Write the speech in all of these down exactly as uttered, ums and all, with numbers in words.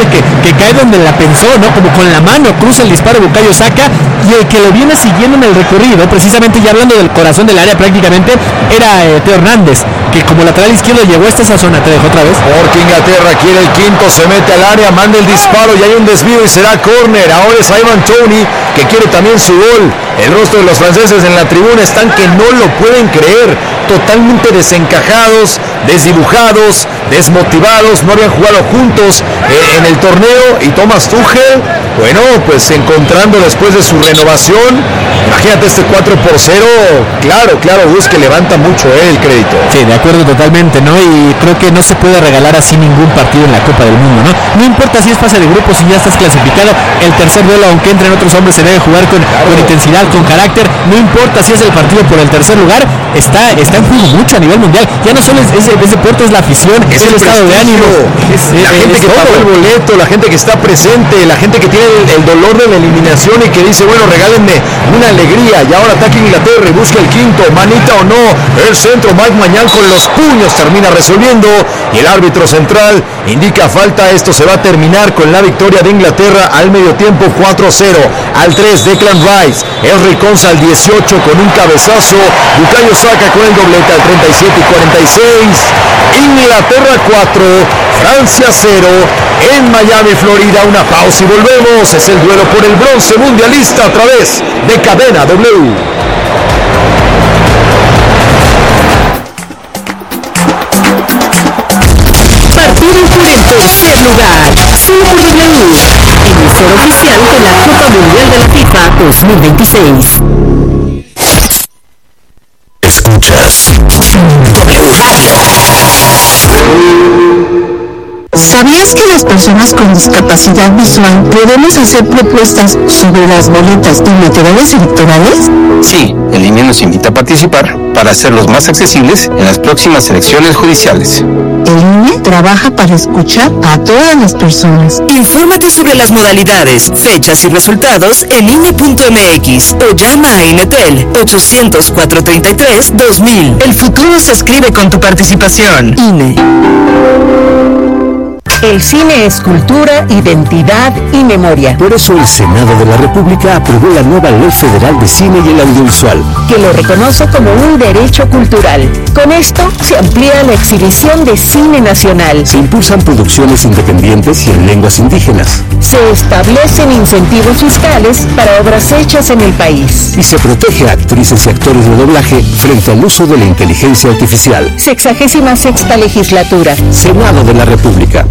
parece que, que cae donde la pensó, ¿no? Como con la mano, cruza el disparo Bukayo Saka, y el que lo viene siguiendo en el recorrido, precisamente ya hablando del corazón del área prácticamente, era eh, Theo Hernández, que como lateral izquierdo llegó hasta esa zona. Te dejo otra vez. Porque Inglaterra quiere el quinto, se mete al área, manda el disparo y hay un desvío y será córner. Ahora es Ivan Toney que quiere también su gol. El rostro de los franceses en la tribuna están que no lo pueden creer, totalmente desencajados, desdibujados, desmotivados, no habían jugado juntos eh, en el torneo, y Thomas Tuchel, bueno, pues encontrando después de su renovación, imagínate este cuatro por cero, claro, claro, Gus, que levanta mucho eh, el crédito. Sí, de acuerdo totalmente, ¿no? Y creo que no se puede regalar así ningún partido en la Copa del Mundo, ¿no? No importa si es fase de grupos, si ya estás clasificado, el tercer duelo, aunque entren otros hombres, se debe jugar con, claro. con intensidad, con carácter, no importa si es el partido por el tercer lugar, está, está en juego mucho a nivel mundial, ya no solo es, es, es deporte, es la afición, es, es el, el estado de ánimo, es, la es, gente es que todo. Pagó el boleto, la gente que está presente, la gente que tiene el, el dolor de la eliminación y que dice, bueno, regálenme una alegría, y ahora ataca Inglaterra y busca el quinto, manita o no, el centro, Mike Mañán con los puños termina resolviendo, y el árbitro central indica falta. Esto se va a terminar con la victoria de Inglaterra al medio tiempo, cuatro cero. Al tres, Declan Rice, Henry Konsa al dieciocho con un cabezazo, Bukayo Saka con el doblete al treinta y siete y cuarenta y seis. Inglaterra cuatro, Francia cero, en Miami, Florida. Una pausa y volvemos. Es el duelo por el bronce mundialista a través de Cadena W. Partido por el tercer lugar, solo por W, emisora oficial de la Copa Mundial de la FIFA dos mil veintiséis. Escuchas W Radio. ¿Sabías que las personas con discapacidad visual podemos hacer propuestas sobre las boletas y materiales electorales? Sí, el I N E nos invita a participar para hacerlos más accesibles en las próximas elecciones judiciales. El I N E trabaja para escuchar a todas las personas. Infórmate sobre las modalidades, fechas y resultados en I N E punto M X o llama a Inetel ochocientos, cuatrocientos treinta y tres, dos mil. El futuro se escribe con tu participación. I N E. El cine es cultura, identidad y memoria. Por eso el Senado de la República aprobó la nueva Ley Federal de Cine y el Audiovisual, que lo reconoce como un derecho cultural. Con esto se amplía la exhibición de cine nacional. Se impulsan producciones independientes y en lenguas indígenas. Se establecen incentivos fiscales para obras hechas en el país. Y se protege a actrices y actores de doblaje frente al uso de la inteligencia artificial. Sexagésima sexta legislatura. Senado de la República.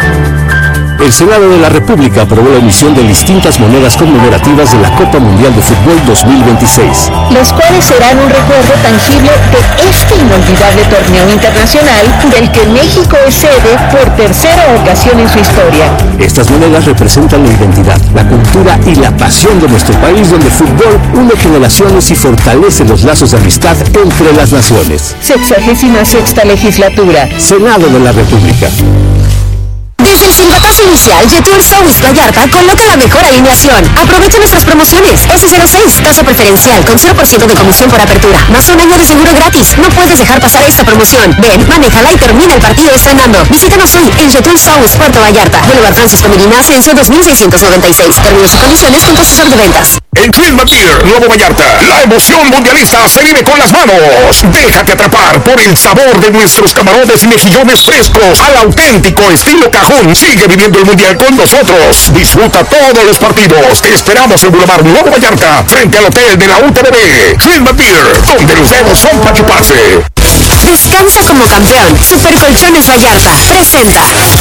El Senado de la República aprobó la emisión de distintas monedas conmemorativas de la Copa Mundial de Fútbol dos mil veintiséis, las cuales serán un recuerdo tangible de este inolvidable torneo internacional del que México es sede por tercera ocasión en su historia. Estas monedas representan la identidad, la cultura y la pasión de nuestro país, donde el fútbol une generaciones y fortalece los lazos de amistad entre las naciones. Sexagésima sexta legislatura. Senado de la República. Desde el silbatazo inicial, Jetur Service Vallarta coloca la mejor alineación. Aprovecha nuestras promociones. S cero seis, tasa preferencial con cero por ciento de comisión por apertura. Más un año de seguro gratis. No puedes dejar pasar esta promoción. Ven, manéjala y termina el partido estrenando. Visítanos hoy en Jetur Service Puerto Vallarta. Boulevard Francisco Medina, Ascenso dos mil seiscientos noventa y seis. Términos y condiciones con tu asesor de ventas. En Twin Beer, Nuevo Vallarta, la emoción mundialista se vive con las manos. Déjate atrapar por el sabor de nuestros camarones y mejillones frescos al auténtico estilo cajún. Sigue viviendo el mundial con nosotros. Disfruta todos los partidos. Te esperamos en Boulevard Nuevo Vallarta, frente al hotel de la U T V B. Twin Beer, donde los dedos son para chuparse. Descansa como campeón. Super Colchones Vallarta presenta.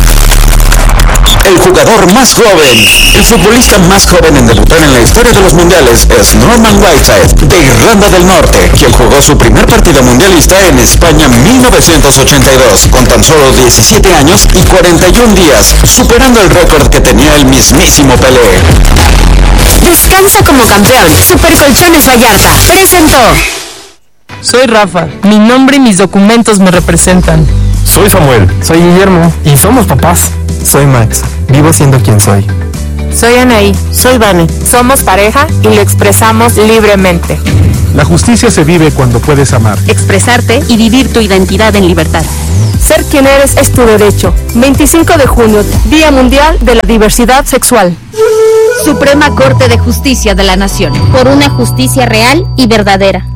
El jugador más joven, el futbolista más joven en debutar en la historia de los mundiales es Norman Whiteside, de Irlanda del Norte, quien jugó su primer partido mundialista en España en mil novecientos ochenta y dos, con tan solo diecisiete años y cuarenta y un días, superando el récord que tenía el mismísimo Pelé. Descansa como campeón. Super Colchones Vallarta presentó. Soy Rafa, mi nombre y mis documentos me representan. Soy Samuel. Soy Guillermo. Y somos papás. Soy Max, vivo siendo quien soy. Soy Anaí. Soy Vane. Somos pareja y lo expresamos libremente. La justicia se vive cuando puedes amar, expresarte y vivir tu identidad en libertad. Ser quien eres es tu derecho. veinticinco de junio, Día Mundial de la Diversidad Sexual. Suprema Corte de Justicia de la Nación. Por una justicia real y verdadera.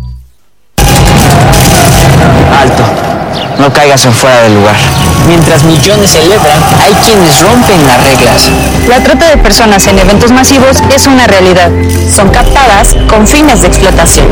Alto. No caigas en fuera del lugar. Mientras millones celebran, hay quienes rompen las reglas. La trata de personas en eventos masivos es una realidad. Son captadas con fines de explotación.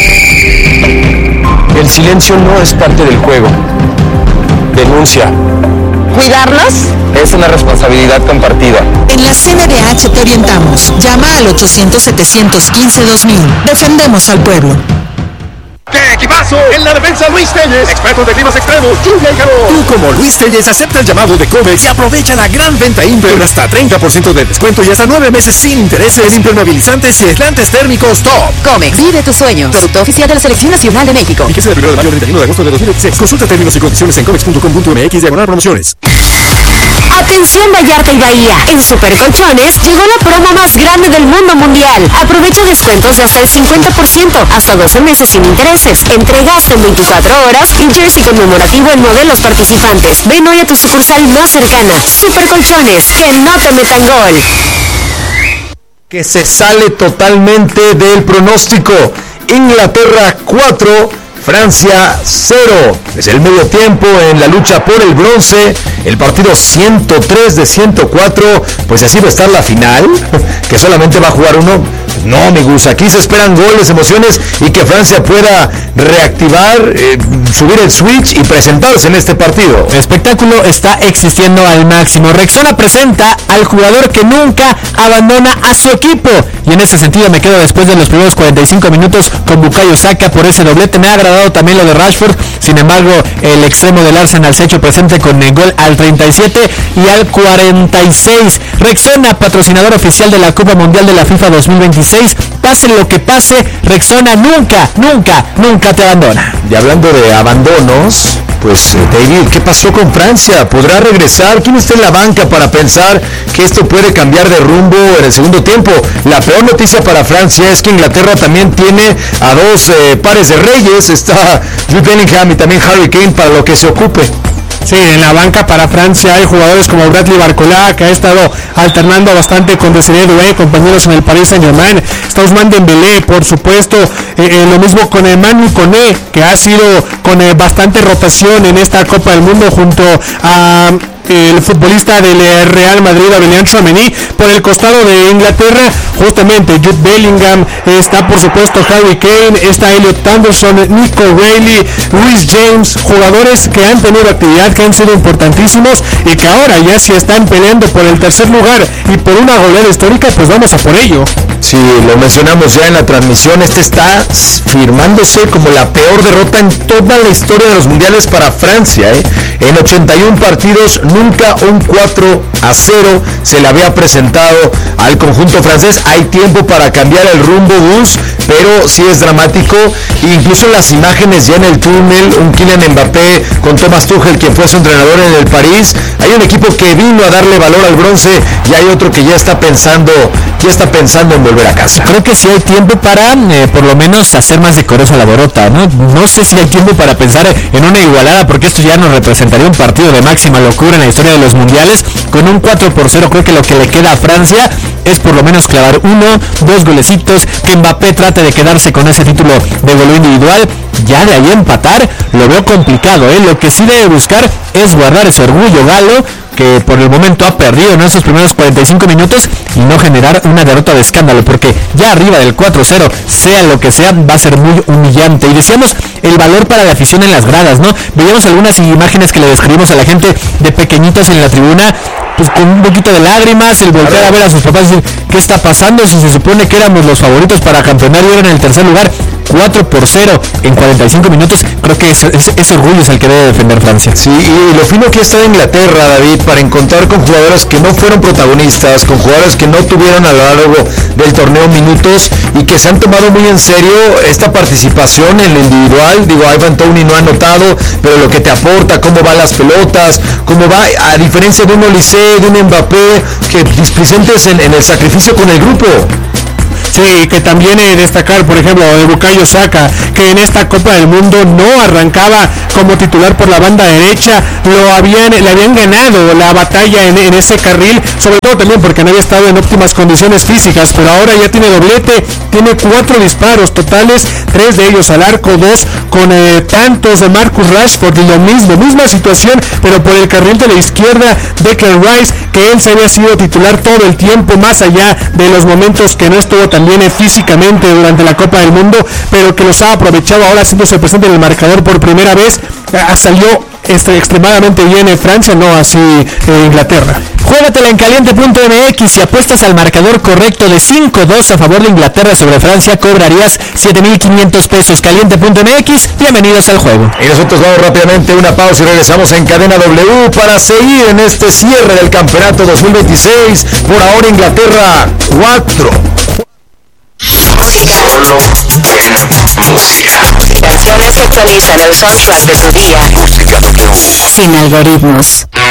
El silencio no es parte del juego. Denuncia. ¿Cuidarlos? Es una responsabilidad compartida. En la C N D H te orientamos. Llama al ochocientos, setecientos quince, dos mil. Defendemos al pueblo. ¡Qué equipazo! En la defensa Luis Telles, experto de climas extremos, lluvia y calor. Tú como Luis Telles acepta el llamado de Comex y aprovecha la gran venta Imper hasta treinta por ciento de descuento y hasta nueve meses sin intereses, impermeabilizantes y aislantes térmicos top. Comex, vive tus sueños. Producto oficial de la Selección Nacional de México. Y que sea del primero de mayo al treinta y uno de agosto de dos mil dieciséis. Consulta términos y condiciones en comex punto com punto m x diagonal promociones. Atención Vallarta y Bahía, en Super Colchones llegó la promo más grande del mundo mundial. Aprovecha descuentos de hasta el cincuenta por ciento, hasta doce meses sin intereses. Entregas en veinticuatro horas y jersey conmemorativo en modelos participantes. Ven hoy a tu sucursal más cercana. Super Colchones, que no te metan gol. Que se sale totalmente del pronóstico. Inglaterra cuatro, Francia cero. Es el medio tiempo en la lucha por el bronce. El partido ciento tres de ciento cuatro. Pues así va a estar la final, que solamente va a jugar uno. No, amigos, aquí se esperan goles, emociones y que Francia pueda reactivar, eh, subir el switch y presentarse en este partido. El espectáculo está existiendo al máximo. Rexona presenta al jugador que nunca abandona a su equipo. Y en ese sentido me quedo después de los primeros cuarenta y cinco minutos con Bukayo Saka por ese doblete. Me ha agradado también lo de Rashford. Sin embargo, el extremo del Arsenal se ha hecho presente con el gol al treinta y siete y al cuarenta y seis. Rexona, patrocinador oficial de la Copa Mundial de la FIFA dos mil veintiséis. Pase lo que pase, Rexona nunca, nunca, nunca te abandona. Y hablando de abandonos, pues David, ¿qué pasó con Francia? ¿Podrá regresar? ¿Quién está en la banca para pensar que esto puede cambiar de rumbo en el segundo tiempo? La peor noticia para Francia es que Inglaterra también tiene a dos eh, pares de reyes. Está Jude Bellingham y también Harry Kane para lo que se ocupe. Sí, en la banca para Francia hay jugadores como Bradley Barcola, que ha estado alternando bastante con Desiree Doué, compañeros en el Paris Saint-Germain. Está Ousmane Dembélé, por supuesto, eh, eh, lo mismo con Manu Koné, que ha sido con eh, bastante rotación en esta Copa del Mundo junto a el futbolista del Real Madrid, Aurélien Tchouaméni. Por el costado de Inglaterra, justamente Jude Bellingham, está por supuesto Harry Kane, está Elliot Anderson, Nico Reilly, Reece James, jugadores que han tenido actividad, que han sido importantísimos y que ahora ya si están peleando por el tercer lugar y por una goleada histórica, pues vamos a por ello. Sí, lo mencionamos ya en la transmisión, este está firmándose como la peor derrota en toda la historia de los mundiales para Francia, ¿eh? En ochenta y uno partidos, nunca un cuatro a cero se le había presentado al conjunto francés. Hay tiempo para cambiar el rumbo, Gus, pero sí es dramático. Incluso las imágenes ya en el túnel, un Kylian Mbappé con Thomas Tuchel, quien fue su entrenador en el París. Hay un equipo que vino a darle valor al bronce y hay otro que ya está pensando, ya está pensando en volver a casa. Creo que sí hay tiempo para, eh, por lo menos, hacer más decorosa la derrota, ¿no? No sé si hay tiempo para pensar en una igualada, porque esto ya nos representaría un partido de máxima locura en la historia de los mundiales. Con un cuatro por cero creo que lo que le queda a Francia es por lo menos clavar uno, dos golecitos, que Mbappé trate de quedarse con ese título de gol individual. Ya de ahí empatar lo veo complicado, ¿eh? Lo que sí debe buscar es guardar ese orgullo galo que por el momento ha perdido en esos primeros cuarenta y cinco minutos y no generar una derrota de escándalo, porque ya arriba del cuatro cero, sea lo que sea, va a ser muy humillante. Y decíamos el valor para la afición en las gradas, ¿no? Veíamos algunas imágenes que le describimos a la gente de pequeñitos en la tribuna, pues con un poquito de lágrimas, el voltear a ver a sus papás y decir, ¿qué está pasando? Si se supone que éramos los favoritos para campeonar y eran en el tercer lugar. Cuatro por cero en cuarenta y cinco minutos, creo que ese, ese, ese orgullo es el que debe defender Francia. Sí, y lo fino que está en Inglaterra, David, para encontrar con jugadores que no fueron protagonistas, con jugadores que no tuvieron a lo largo del torneo minutos y que se han tomado muy en serio esta participación en lo individual. Digo, Ivan Toney no ha anotado, pero lo que te aporta, cómo van las pelotas, cómo va, a diferencia de un Olise, de un Mbappé, que displicentes en, en el sacrificio con el grupo. Sí, que también eh, destacar, por ejemplo, de Bukayo Saka, que en esta Copa del Mundo no arrancaba como titular por la banda derecha, lo habían, le habían ganado la batalla en, en ese carril, sobre todo también porque no había estado en óptimas condiciones físicas, pero ahora ya tiene doblete, tiene cuatro disparos totales, tres de ellos al arco, dos con eh, tantos de Marcus Rashford, y lo mismo, misma situación, pero por el carril de la izquierda, Declan Rice, que él se había sido titular todo el tiempo, más allá de los momentos que no estuvo tan bien eh, físicamente durante la Copa del Mundo, pero que los ha aprovechado ahora haciéndose presente en el marcador por primera vez. Eh, salió este, extremadamente bien en Francia, no así en Inglaterra. Juégatela en caliente punto m x. Si apuestas al marcador correcto de cinco dos a favor de Inglaterra sobre Francia, cobrarías siete mil quinientos pesos. caliente punto m x, bienvenidos al juego. Y nosotros vamos rápidamente a una pausa y regresamos en Cadena W para seguir en este cierre del campeonato dos mil veintiséis. Por ahora Inglaterra cuatro. Canciones que actualizan el soundtrack de tu día. Sin algoritmos.